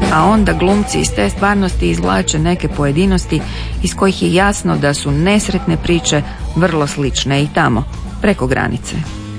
a onda glumci iz te stvarnosti izvlače neke pojedinosti iz kojih je jasno da su nesretne priče vrlo slične i tamo, preko granice.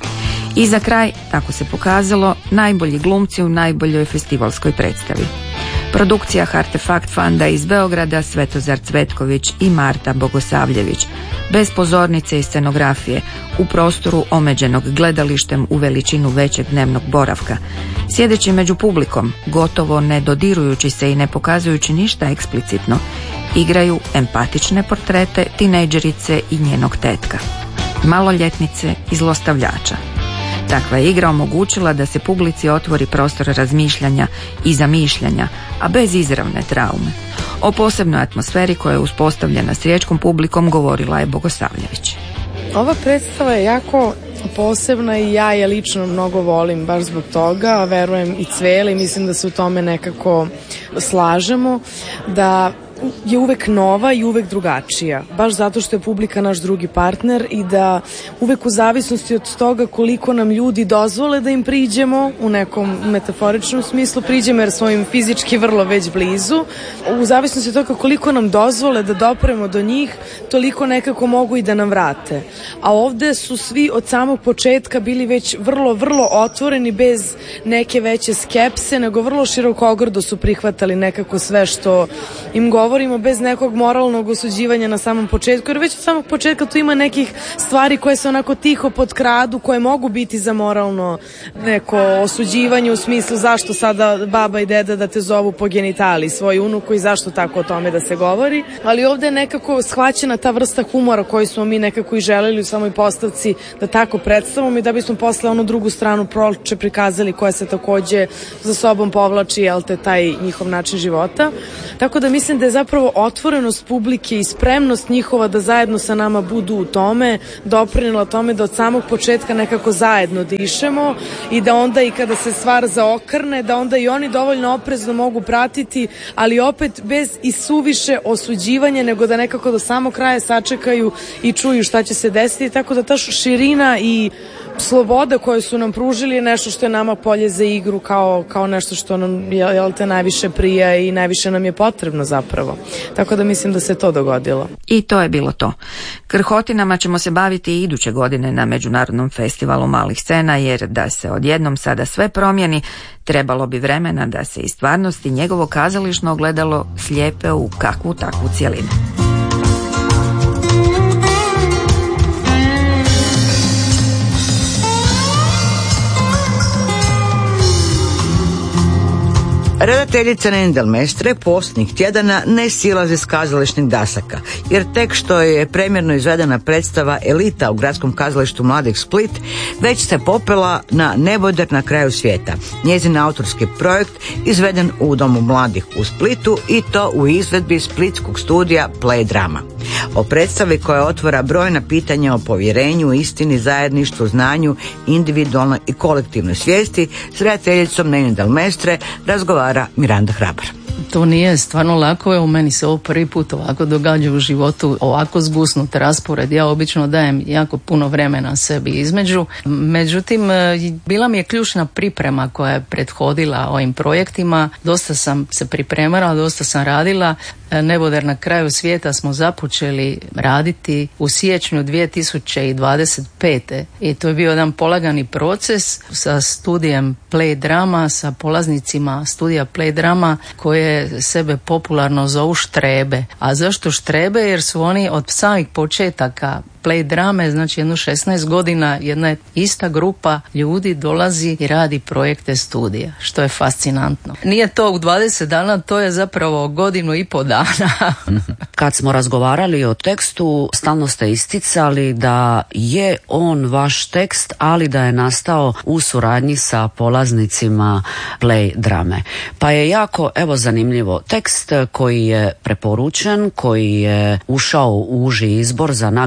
I za kraj, tako se pokazalo, najbolji glumci u najboljoj festivalskoj predstavi. Produkcija Artefakt Fanda iz Beograda, Svetozar Cvetković i Marta Bogosavljević, bez pozornice i scenografije, u prostoru omeđenog gledalištem u veličinu većeg dnevnog boravka, sjedeći među publikom, gotovo ne dodirujući se i ne pokazujući ništa eksplicitno, igraju empatične portrete tinejdžerice i njenog tetka, maloljetnice i zlostavljača. Takva je igra omogućila da se publici otvori prostor razmišljanja i zamišljanja, a bez izravne traume. O posebnoj atmosferi koja je uspostavljena s riječkom publikom govorila je Bogosavljević. Ova predstava je jako posebna i ja je lično mnogo volim baš zbog toga, a verujem i Cveli, mislim da se u tome nekako slažemo, da je uvek nova i uvek drugačija, baš zato što je publika naš drugi partner i da uvek u zavisnosti od toga koliko nam ljudi dozvole da im priđemo, u nekom metaforičnom smislu priđemo jer smo im fizički vrlo već blizu, u zavisnosti od toga koliko nam dozvole da dopremo do njih, toliko nekako mogu i da nam vrate. A ovde su svi od samog početka bili već vrlo, vrlo otvoreni, bez neke veće skepse, nego vrlo širokogrdo su prihvatali nekako sve što im govorimo, bez nekog moralnog osuđivanja na samom početku, jer već od samog početka tu ima nekih stvari koje se onako tiho potkradu, koje mogu biti za moralno neko osuđivanje u smislu zašto sada baba i deda da te zovu po genitali svoj unuku i zašto tako o tome da se govori, ali ovde je nekako shvaćena ta vrsta humora koju smo mi nekako i želeli u samoj postavci da tako predstavimo i da bismo posle onu drugu stranu proče prikazali koja se takođe za sobom povlači, jel te, taj njihov način života. Tako da mislim da je zapravo otvorenost publike i spremnost njihova da zajedno sa nama budu u tome doprinela tome da od samog početka nekako zajedno dišemo i da onda i kada se stvar zaokrne, da onda i oni dovoljno oprezno mogu pratiti, ali opet bez i suviše osuđivanja, nego da nekako do samog kraja sačekaju i čuju šta će se desiti, tako da ta širina i sloboda koju su nam pružili je nešto što je nama polje za igru, kao nešto što nam te najviše prija i najviše nam je potrebno zapravo. Tako da mislim da se to dogodilo. I to je bilo to. Krhotinama ćemo se baviti i iduće godine na Međunarodnom festivalu malih scena, jer da se odjednom sada sve promijeni, trebalo bi vremena da se iz stvarnosti njegovo kazališno ogledalo slijepe u kakvu takvu cjelinu. Redateljica Neni Del Mestre posljednjih tjedana ne silazi s kazališnih dasaka, jer tek što je premjerno izvedena predstava Elita u Gradskom kazalištu Mladih Split već se popela na neboder na kraju svijeta. Njezin autorski projekt izveden u Domu mladih u Splitu i to u izvedbi splitskog studija Play Drama. O predstavi koja otvara brojna pitanja o povjerenju, istini, zajedništvu, znanju, individualnoj i kolektivnoj svijesti s redateljicom Neni Del Mestre razgovara Miranda Hrabar. To nije stvarno lako, evo meni se ovo prvi put ovako događa u životu, ovako zgusnut raspored. Ja obično dajem jako puno vremena sebi između. Međutim, bila mi je ključna priprema koja je prethodila ovim projektima. Dosta sam se pripremala, dosta sam radila. Neboder na kraju svijeta smo započeli raditi u siječnju 2025. I to je bio jedan polagani proces sa studijem Play Drama, sa polaznicima studija Play Drama koje sebe popularno zovu štrebe. A zašto štrebe? Jer su oni od samih početaka Play Drame, znači jedno 16 godina, jedna ista grupa ljudi dolazi i radi projekte studija, što je fascinantno. Nije to u 20 dana, to je zapravo godinu i pol dana. Kad smo razgovarali o tekstu, stalno ste isticali da je on vaš tekst, ali da je nastao u suradnji sa polaznicima Play Drame. Pa je jako, zanimljivo, tekst koji je preporučen, koji je ušao u uži izbor za nagradu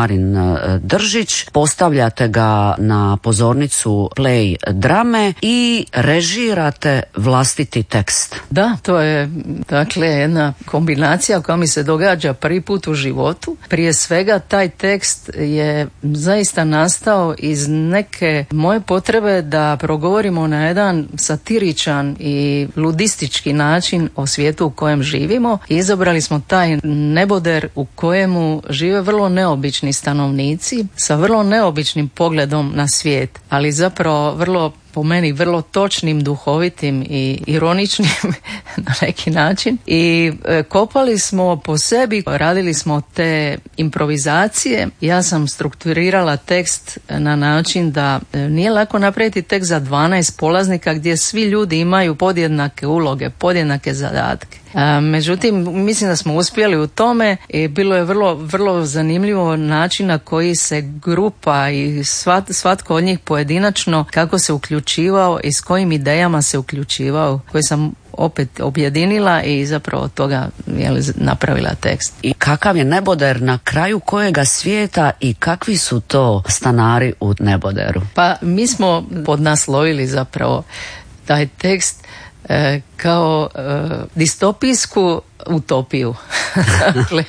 Marin Držić, postavljate ga na pozornicu play drame i režirate vlastiti tekst. Da, to je dakle jedna kombinacija koja mi se događa prvi put u životu. Prije svega taj tekst je zaista nastao iz neke moje potrebe da progovorimo na jedan satiričan i ludistički način o svijetu u kojem živimo. Izabrali smo taj neboder u kojemu žive vrlo neobični stanovnici sa vrlo neobičnim pogledom na svijet, ali zapravo po meni vrlo točnim, duhovitim i ironičnim na neki način. I kopali smo po sebi, radili smo te improvizacije. Ja sam strukturirala tekst na način da nije lako napraviti tekst za 12 polaznika gdje svi ljudi imaju podjednake uloge, podjednake zadatke. Međutim, mislim da smo uspjeli u tome i bilo je vrlo zanimljivo način na koji se grupa i svatko od njih pojedinačno kako se uključivao i s kojim idejama se uključivao, koje sam opet objedinila i zapravo od toga napravila tekst. I kakav je neboder, na kraju kojega svijeta i kakvi su to stanari u neboderu? Pa mi smo podnaslovili zapravo taj tekst kao distopijsku utopiju. Dakle,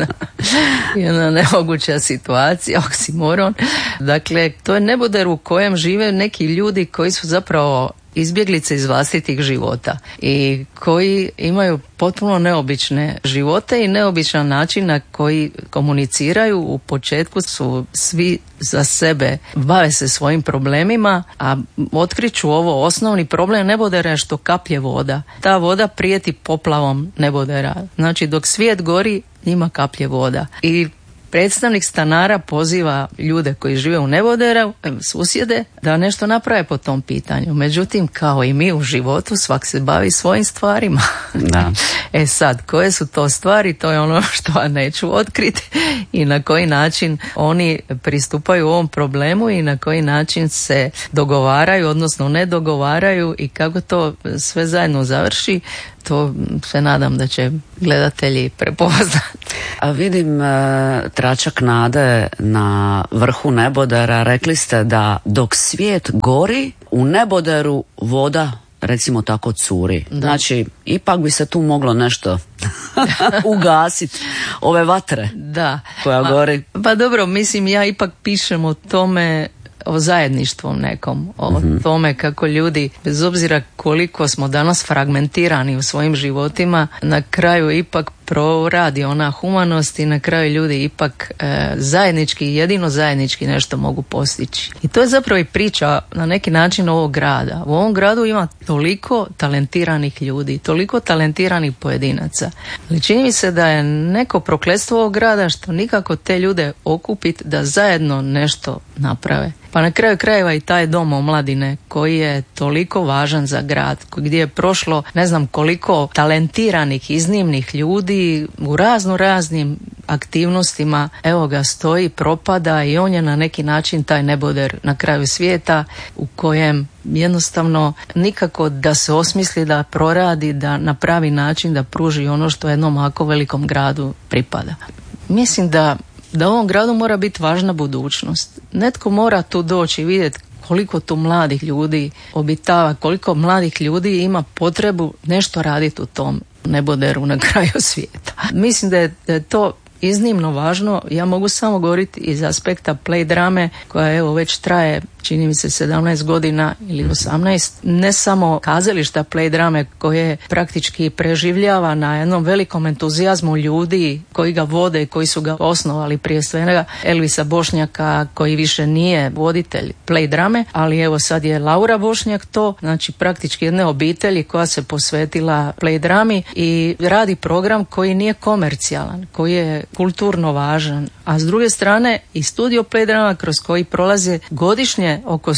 jedna nemoguća situacija, oksimoron. Dakle, to je neboder u kojem žive neki ljudi koji su zapravo izbjeglice iz vlastitih života i koji imaju potpuno neobične živote i neobičan način na koji komuniciraju. U početku su svi za sebe, bave se svojim problemima, a otkriću ovo osnovni problem nebodera je što kaplje voda. Ta voda prijeti poplavom nebodera. Znači dok svijet gori, njima kaplje voda. I predstavnik stanara poziva ljude koji žive u neboderu, susjede, da nešto naprave po tom pitanju. Međutim, kao i mi u životu, svak se bavi svojim stvarima. Da. Sad, koje su to stvari, to je ono što ja neću otkriti i na koji način oni pristupaju ovom problemu i na koji način se dogovaraju, odnosno ne dogovaraju i kako to sve zajedno završi. To se nadam da će gledatelji prepoznati. A vidim tračak nade na vrhu nebodera. Rekli ste da dok svijet gori, u neboderu voda, recimo tako, curi. Da. Znači, ipak bi se tu moglo nešto ugasiti, ove vatre koja gori. Pa dobro, mislim, ja ipak pišem o tome, o zajedništvu nekom, o tome kako ljudi, bez obzira koliko smo danas fragmentirani u svojim životima, na kraju ipak proradi ona humanost i na kraju ljudi ipak jedino zajednički nešto mogu postići. I to je zapravo i priča na neki način ovog grada. U ovom gradu ima toliko talentiranih ljudi, toliko talentiranih pojedinaca. Ali čini mi se da je neko prokletstvo ovog grada što nikako te ljude okupiti da zajedno nešto naprave. Pa na kraju krajeva i taj dom omladine koji je toliko važan za grad, gdje je prošlo ne znam koliko talentiranih, iznimnih ljudi u raznim aktivnostima, evo ga stoji, propada i on je na neki način taj neboder na kraju svijeta u kojem jednostavno nikako da se osmisli, da proradi, da na pravi način da pruži ono što jednom ovako velikom gradu pripada. Mislim da ovom gradu mora biti važna budućnost. Netko mora tu doći i vidjeti koliko tu mladih ljudi obitava, koliko mladih ljudi ima potrebu nešto raditi u tom neboderu na kraju svijeta. Mislim da je to iznimno važno. Ja mogu samo govoriti iz aspekta play drame koja evo već traje, čini mi se 17 godina ili 18. Ne samo kazališta play drame koje praktički preživljava na jednom velikom entuzijazmu ljudi koji ga vode, koji su ga osnovali, prije svega Elvisa Bošnjaka koji više nije voditelj play drame, ali evo sad je Laura Bošnjak to, znači praktički jedne obitelji koja se posvetila play drami i radi program koji nije komercijalan, koji je kulturno važan, a s druge strane i studio play drama kroz koji prolaze godišnje okruženje oko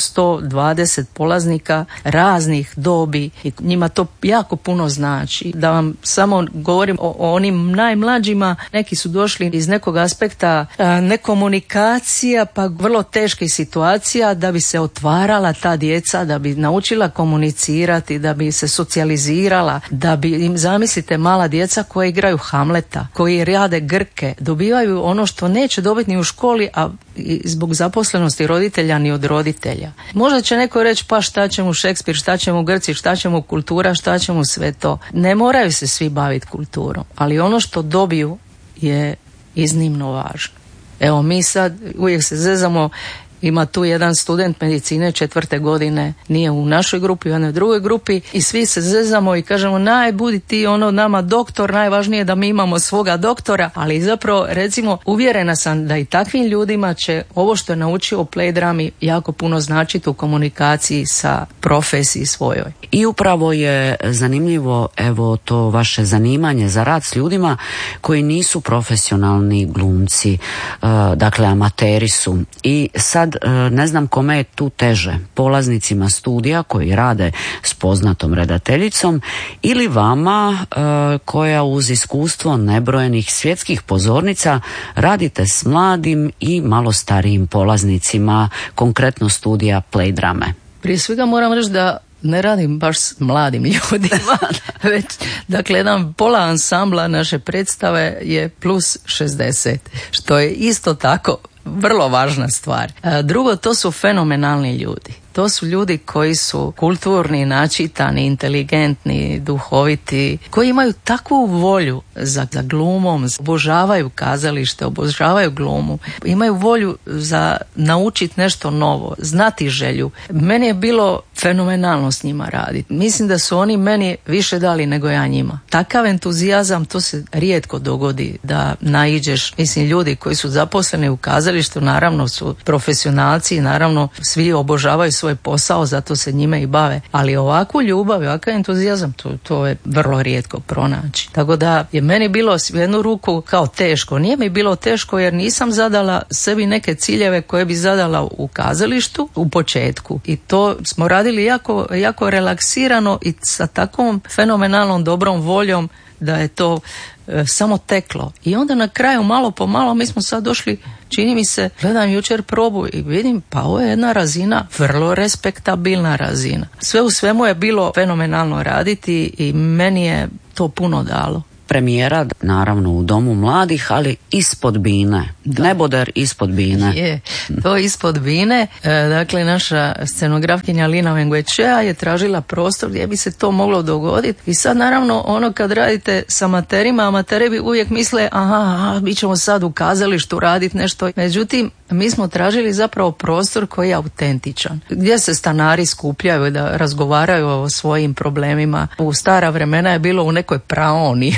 120 polaznika raznih dobi i njima to jako puno znači. Da vam samo govorim o onim najmlađima, neki su došli iz nekog aspekta nekomunikacija pa vrlo teških situacija da bi se otvarala ta djeca, da bi naučila komunicirati, da bi se socijalizirala, da bi im, zamislite, mala djeca koja igraju Hamleta, koji rade Grke, dobivaju ono što neće dobiti ni u školi, a zbog zaposlenosti roditelja ni od roditelja. Možda će neko reći pa šta će mu Šekspir, šta će mu Grci, šta će mu kultura, šta će mu sve to. Ne moraju se svi baviti kulturom, ali ono što dobiju je iznimno važno. Evo mi sad uvijek se zezamo, ima tu jedan student medicine 4. godine, nije u našoj grupi, u jednoj drugoj grupi i svi se zezamo i kažemo budi ti nama doktor, najvažnije je da mi imamo svoga doktora, ali zapravo recimo uvjerena sam da i takvim ljudima će ovo što je naučio u play drami jako puno značiti u komunikaciji sa profesiji svojoj. I upravo je zanimljivo evo to vaše zanimanje za rad s ljudima koji nisu profesionalni glumci, dakle amateri su. I sad ne znam kome je tu teže, polaznicima studija koji rade s poznatom redateljicom ili vama koja uz iskustvo nebrojenih svjetskih pozornica radite s mladim i malo starijim polaznicima, konkretno studija play drame. Prije svega moram reći da ne radim baš s mladim ljudima, već dakle jedan pola ansambla naše predstave je plus 60, što je isto tako vrlo važna stvar. Drugo, to su fenomenalni ljudi. To su ljudi koji su kulturni, načitani, inteligentni, duhoviti, koji imaju takvu volju za glumom, obožavaju kazalište, obožavaju glumu, imaju volju za naučiti nešto novo, znati želju. Meni je bilo fenomenalno s njima raditi. Mislim da su oni meni više dali nego ja njima. Takav entuzijazam, to se rijetko dogodi da naiđeš. Mislim, ljudi koji su zaposleni u kazalištu, naravno su profesionalci, naravno svi obožavaju svoj posao, zato se njime i bave. Ali ovakvu ljubav, ovakav entuzijazam, to je vrlo rijetko pronaći. Tako da je meni bilo s jednu ruku kao teško. Nije mi bilo teško jer nisam zadala sebi neke ciljeve koje bi zadala u kazalištu u početku. I to smo radili jako relaksirano i sa takvom fenomenalnom dobrom voljom da je to samo teklo. I onda na kraju malo po malo mi smo sad došli, čini mi se, gledam jučer probu i vidim pa ovo je jedna razina, vrlo respektabilna razina. Sve u svemu je bilo fenomenalno raditi i meni je to puno dalo. Premijera naravno u Domu mladih, ali ispod bine. Da. Neboder ispod bine. Je, to ispod bine. Dakle, naša scenografkinja Lina Venguečea je tražila prostor gdje bi se to moglo dogoditi. I sad naravno kad radite s amaterima, amateri bi uvijek misle mi ćemo sad u kazalištu raditi nešto. Međutim, mi smo tražili zapravo prostor koji je autentičan. Gdje se stanari skupljaju da razgovaraju o svojim problemima. U stara vremena je bilo u nekoj praoni,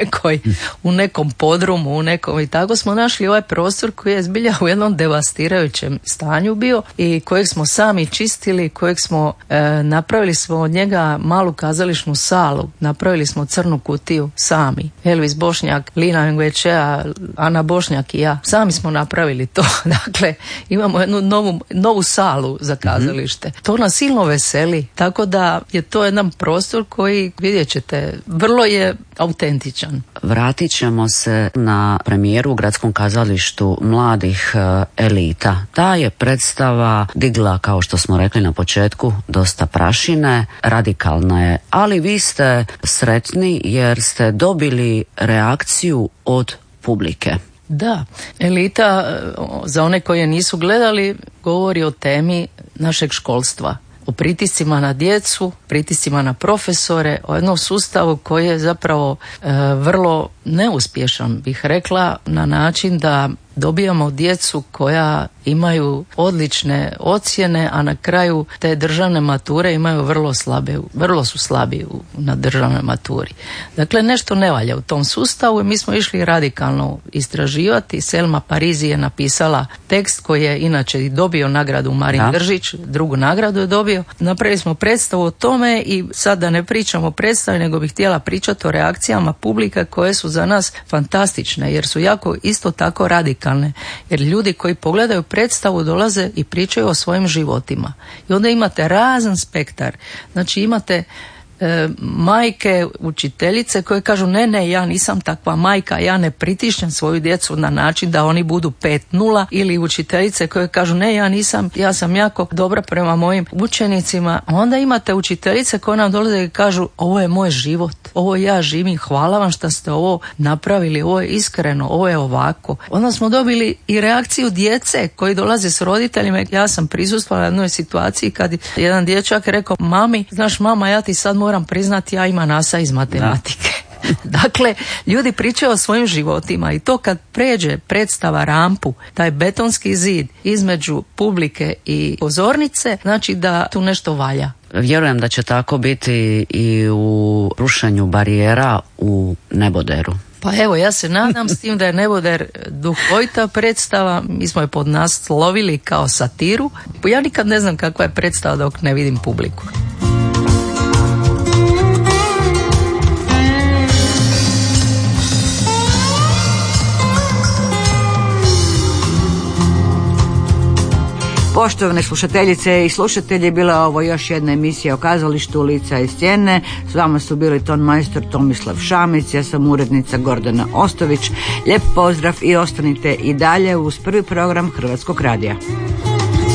u nekom podrumu, i tako smo našli ovaj prostor koji je zbilja u jednom devastirajućem stanju bio i kojeg smo sami čistili, kojeg smo napravili smo od njega malu kazališnu salu, napravili smo crnu kutiju sami. Elvis Bošnjak, Lina Venguečea, Ana Bošnjak i ja. Sami smo napravili to. Dakle, imamo jednu novu salu za kazalište. To nas silno veseli, tako da je to jedan prostor koji, vidjet ćete, vrlo je autentičan. Vratit ćemo se na premijeru u Gradskom kazalištu mladih Elita. Ta je predstava digla, kao što smo rekli na početku, dosta prašine, radikalna je, ali vi ste sretni jer ste dobili reakciju od publike. Da, Elita, za one koje nisu gledali, govori o temi našeg školstva. O pritiscima na djecu, pritiscima na profesore, o jednom sustavu koji je zapravo vrlo neuspješan, bih rekla, na način da dobijamo djecu koja imaju odlične ocjene, a na kraju te državne mature imaju vrlo su slabi na državnoj maturi. Dakle, nešto ne valja u tom sustavu i mi smo išli radikalno istraživati. Selma Parizi je napisala tekst koji je inače i dobio nagradu Marin Držić, drugu nagradu je dobio. Napravili smo predstavu o tome i sad da ne pričamo o predstavi, nego bih htjela pričati o reakcijama publika koje su za nas fantastične, jer su jako isto tako radikalne. radikalne, jer ljudi koji pogledaju predstavu dolaze i pričaju o svojim životima. I onda imate razan spektar. Znači imate majke, učiteljice koje kažu ne, ja nisam takva majka, ja ne pritišćem svoju djecu na način da oni budu 5-0, ili učiteljice koje kažu ne, ja sam jako dobra prema mojim učenicima. Onda imate učiteljice koje nam dolaze i kažu ovo je moj život, ovo ja živim, hvala vam što ste ovo napravili, ovo je iskreno, ovo je ovako. Onda smo dobili i reakciju djece koji dolaze s roditeljima. Ja sam prisustvovala jednoj situaciji kad jedan dječak rekao mami, znaš mama, ja ti sad moram priznati, ja imam NASA iz matematike. Dakle, ljudi pričaju o svojim životima i to kad pređe predstava rampu, taj betonski zid između publike i pozornice, znači da tu nešto valja. Vjerujem da će tako biti i u rušenju barijera u Neboderu. Pa evo, ja se nadam s tim da je Neboder duhovita predstava. Mi smo je podnaslovili kao satiru. Ja nikad ne znam kakva je predstava dok ne vidim publiku. Poštovane slušateljice i slušatelji, bila je ovo još jedna emisija o kazalištu Lica i scene. S vama su bili ton majstor Tomislav Šamić, ja sam urednica Gordana Ostović. Lijep pozdrav i ostanite i dalje uz prvi program Hrvatskog radija.